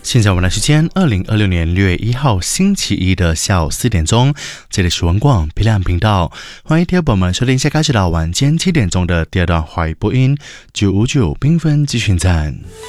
现在我们的时间2026年6月1号星期一的下午4点钟，这里是文广批量频道，欢迎听众朋友们收听下开始到晚间7点钟的第二段华语播音959缤纷资讯站。